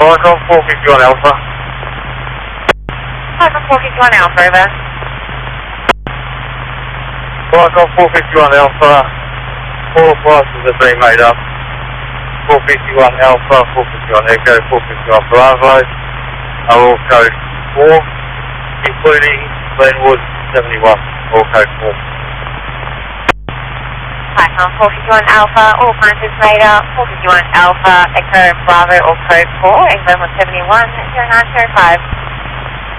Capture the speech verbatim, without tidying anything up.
Falcon four fifty-one Alpha. Falcon four fifty-one Alpha, over. Falcon four fifty-one Alpha. All classes have been made up. four fifty-one Alpha, four fifty-one Echo, four fifty-one Bravo are all code four, including Glenwood seventy-one, all code four. Falcon four fifty-one Alpha, all planes made up. four fifty-one Alpha, Echo, Bravo, all code four, and Glenwood seventy-one, zero nine zero five.